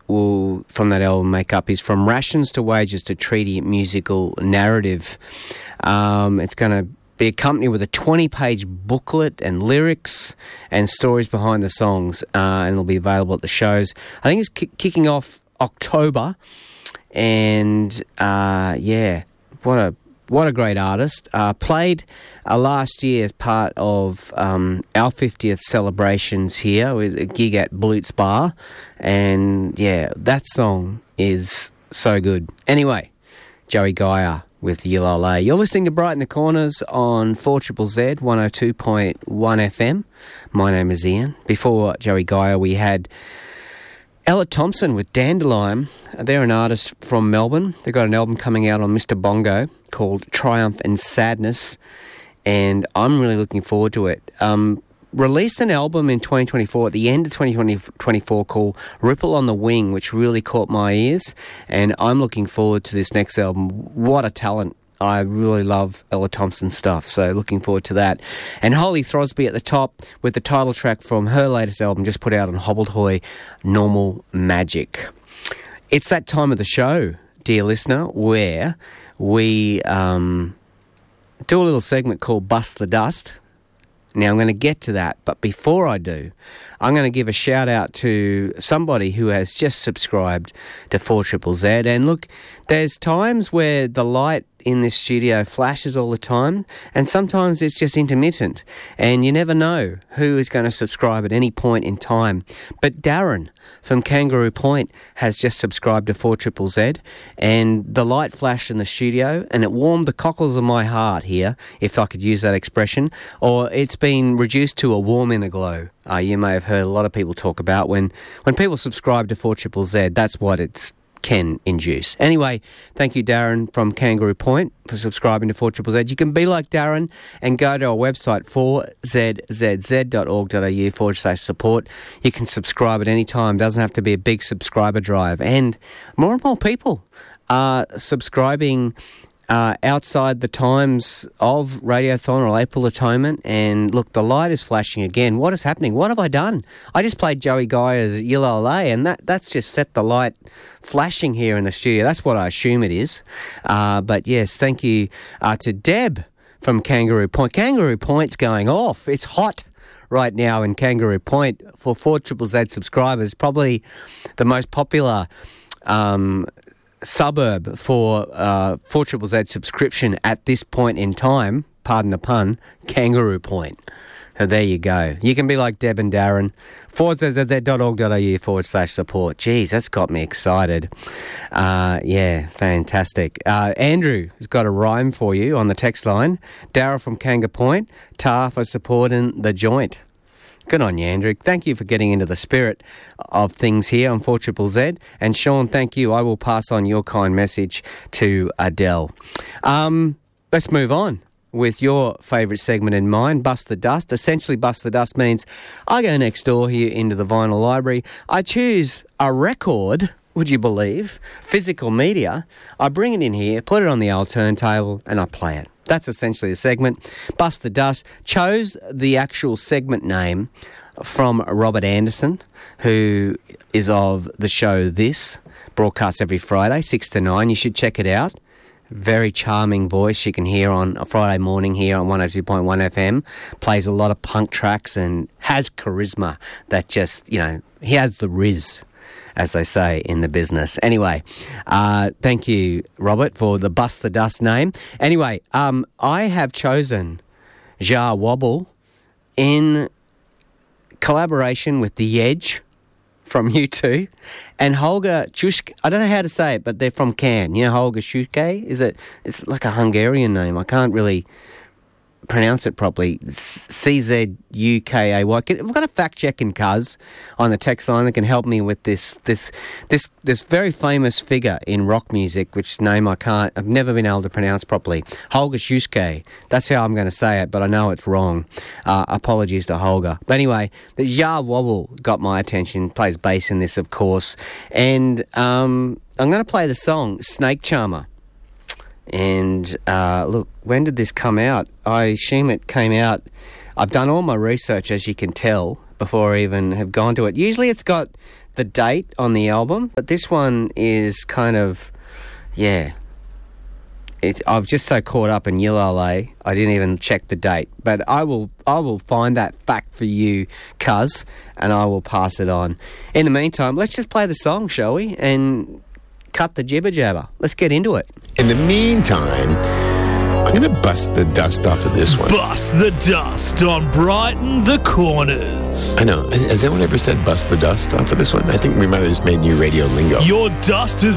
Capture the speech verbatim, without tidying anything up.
will, from that album, make up is From Rations to Wages to Treaty musical narrative. Um, it's going to be accompanied with a twenty-page booklet and lyrics and stories behind the songs, uh, and it'll be available at the shows. I think it's ki- kicking off October, and uh, yeah, what a what a great artist. Uh, played uh, last year as part of um, our fiftieth celebrations here with a gig at Blutz Bar, and yeah, that song is so good. Anyway, Joey Geyer with Yilala. You're listening to Brighten the Corners on four Z Z Z, one oh two point one F M. My name is Ian. Before Joey Geyer, we had Ella Thompson with Dandelion. They're an artist from Melbourne. They've got an album coming out on Mister Bongo called Triumph and Sadness, and I'm really looking forward to it. Um, released an album in twenty twenty-four, at the end of twenty twenty-four, called Ripple on the Wing, which really caught my ears, and I'm looking forward to this next album. What a talent. I really love Ella Thompson's stuff, so looking forward to that. And Holly Throsby at the top with the title track from her latest album just put out on Hobbledehoy, Normal Magic. It's that time of the show, dear listener, where we um, do a little segment called Bust the Dust. Now, I'm going to get to that, but before I do, I'm going to give a shout out to somebody who has just subscribed to four Z Z Z. And look, there's times where the light in this studio flashes all the time, and sometimes it's just intermittent, and you never know who is going to subscribe at any point in time. But Darren from Kangaroo Point has just subscribed to four Z Z Z, and the light flashed in the studio, and it warmed the cockles of my heart here, if I could use that expression, or it's been reduced to a warm inner glow. Uh, you may have heard a lot of people talk about when, when people subscribe to four Z Z Z, that's what it's can induce. Anyway, thank you, Darren from Kangaroo Point, for subscribing to four Z Z Z. You can be like Darren and go to our website, four z z z dot org dot a u forward slash support. You can subscribe at any time. Doesn't have to be a big subscriber drive. And more and more people are subscribing Uh, outside the times of Radiothon or April Atonement, and look, the light is flashing again. What is happening? What have I done? I just played Joey Geyer's Yilala, and that, that's just set the light flashing here in the studio. That's what I assume it is. Uh, but yes, thank you uh, to Deb from Kangaroo Point. Kangaroo Point's going off. It's hot right now in Kangaroo Point for four Z Z Z subscribers. Probably the most popular um suburb for uh, four Z Z Z subscription at this point in time, pardon the pun, Kangaroo Point. So there you go. You can be like Deb and Darren, four z z z dot org dot a u forward slash support. Jeez, that's got me excited. Uh, yeah, fantastic. Uh, Andrew has got a rhyme for you on the text line. Darryl from Kanga Point, tar for supporting the joint. Good on you, Andrew. Thank you for getting into the spirit of things here on four Z Z Z. And Sean, thank you. I will pass on your kind message to Adele. Um, let's move on with your favourite segment in mind, Bust the Dust. Essentially, Bust the Dust means I go next door here into the vinyl library. I choose a record, would you believe, physical media. I bring it in here, put it on the old turntable, and I play it. That's essentially the segment. Bust the Dust. Chose the actual segment name from Robert Anderson, who is of the show This, broadcasts every Friday, six to nine. You should check it out. Very charming voice you can hear on a Friday morning here on one oh two point one F M. Plays a lot of punk tracks and has charisma that just, you know, he has the riz, as they say in the business. Anyway, uh, thank you, Robert, for the Bust the Dust name. Anyway, um, I have chosen Jah Wobble in collaboration with The Edge from U two and Holger Čuške. I don't know how to say it, but they're from Cannes. You know, Holger Čuške? Is it? It's like a Hungarian name. I can't really pronounce it properly. C Z U K A Y. We've got a fact checking cuz on the text line that can help me with this this this this very famous figure in rock music, which name I can't, I've never been able to pronounce properly. Holger Čuške. That's how I'm going to say it, but I know it's wrong. Uh, apologies to Holger. But anyway, the Jah Wobble got my attention. Plays bass in this, of course, and um, I'm going to play the song Snake Charmer. And uh, look, when did this come out? I assume it came out. I've done all my research, as you can tell, before I even have gone to it. Usually it's got the date on the album, but this one is kind of, yeah. It, I've just so caught up in Yilale, I didn't even check the date. But I will I will find that fact for you, cuz, and I will pass it on. In the meantime, let's just play the song, shall we? And cut the jibber jabber. Let's get into it. In the meantime, I'm going to bust the dust off of this one. Bust the dust on Brighten the Corners. I know. Has, has anyone ever said bust the dust off of this one? I think we might have just made new radio lingo. Your dust has